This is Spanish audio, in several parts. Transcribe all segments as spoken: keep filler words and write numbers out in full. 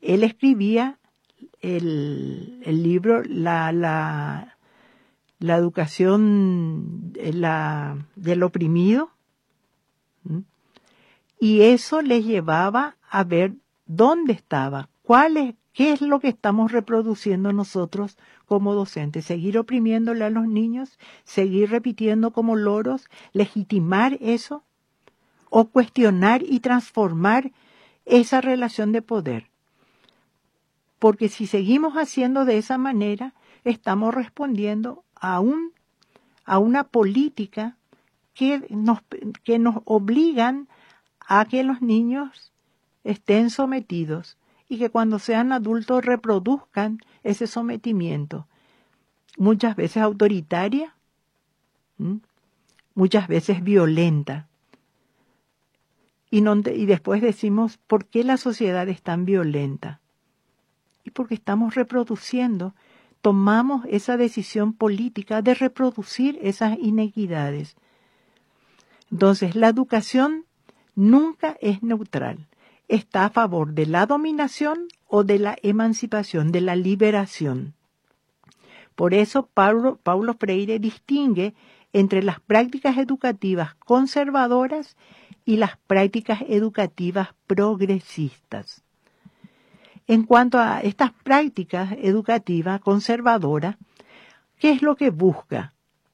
él escribía el, el libro La, la, la educación la, del oprimido, ¿Mm? y eso les llevaba a ver dónde estaba, cuál es, qué es lo que estamos reproduciendo nosotros como docentes, seguir oprimiéndole a los niños, seguir repitiendo como loros, legitimar eso, o cuestionar y transformar esa relación de poder. Porque si seguimos haciendo de esa manera, estamos respondiendo a, un, a una política que nos, que nos obligan a que los niños estén sometidos y que cuando sean adultos reproduzcan ese sometimiento, muchas veces autoritaria, ¿m? muchas veces violenta. Y, no, y después decimos, ¿por qué la sociedad es tan violenta? Y porque estamos reproduciendo, tomamos esa decisión política de reproducir esas inequidades. Entonces, la educación nunca es neutral. Está a favor de la dominación o de la emancipación, de la liberación. Por eso Paulo, Paulo Freire distingue entre las prácticas educativas conservadoras y las prácticas educativas progresistas. En cuanto a estas prácticas educativas conservadoras, ¿qué es lo que busca?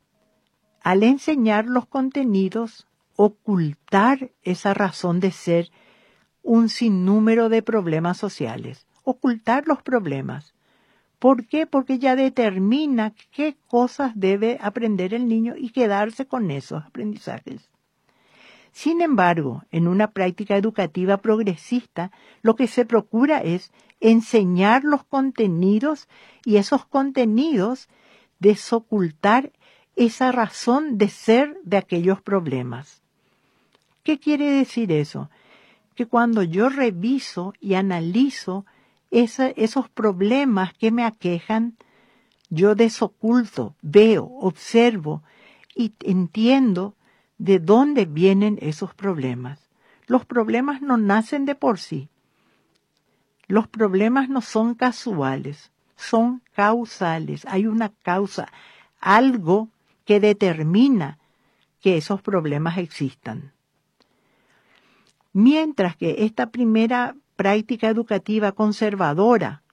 Al enseñar los contenidos, ocultar esa razón de ser un sinnúmero de problemas sociales, ocultar los problemas. ¿Por qué? Porque ya determina qué cosas debe aprender el niño y quedarse con esos aprendizajes. Sin embargo, en una práctica educativa progresista, lo que se procura es enseñar los contenidos y esos contenidos desocultar esa razón de ser de aquellos problemas. ¿Qué quiere decir eso? Que cuando yo reviso y analizo esa, esos problemas que me aquejan, yo desoculto, veo, observo y entiendo de dónde vienen esos problemas. Los problemas no nacen de por sí. Los problemas no son casuales, son causales. Hay una causa, algo que determina que esos problemas existan. Mientras que esta primera práctica educativa conservadora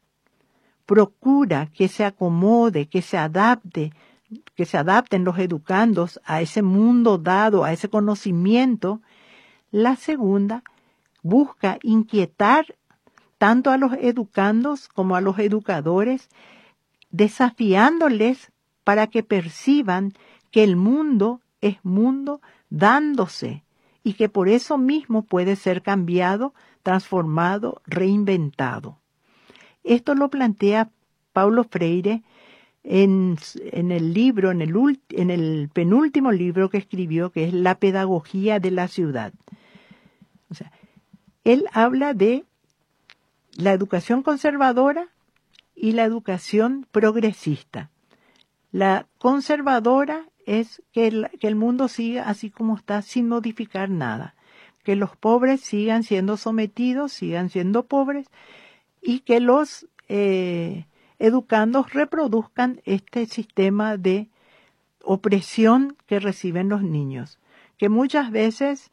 procura que se acomode, que se adapte, que se adapten los educandos a ese mundo dado, a ese conocimiento, la segunda busca inquietar tanto a los educandos como a los educadores, desafiándoles para que perciban que el mundo es mundo dándose y que por eso mismo puede ser cambiado, transformado, reinventado. Esto lo plantea Paulo Freire en, en el libro, en el, ult, en el penúltimo libro que escribió, que es La pedagogía de la ciudad. O sea, él habla de la educación conservadora y la educación progresista. La conservadora es que el, que el mundo siga así como está, sin modificar nada. Que los pobres sigan siendo sometidos, sigan siendo pobres, y que los eh, educandos reproduzcan este sistema de opresión que reciben los niños. Que muchas veces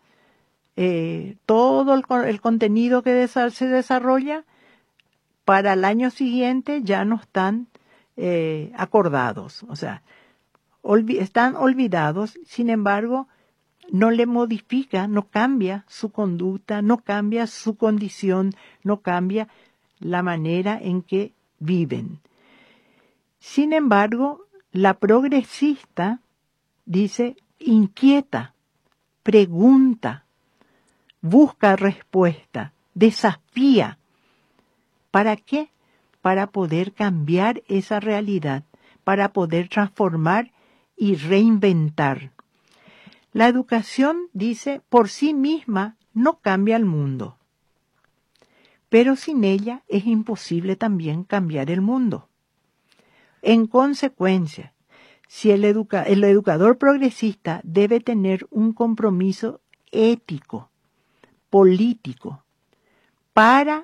eh, todo el, el contenido que se desarrolla para el año siguiente ya no están eh, acordados, o sea, olvi- están olvidados, sin embargo, no le modifica, no cambia su conducta, no cambia su condición, no cambia la manera en que viven. Sin embargo, la progresista dice, inquieta, pregunta, busca respuesta, desafía. ¿Para qué? Para poder cambiar esa realidad, para poder transformar y reinventar. La educación, dice, por sí misma no cambia el mundo, pero sin ella es imposible también cambiar el mundo. En consecuencia, si el, educa- el educador progresista debe tener un compromiso ético, político, para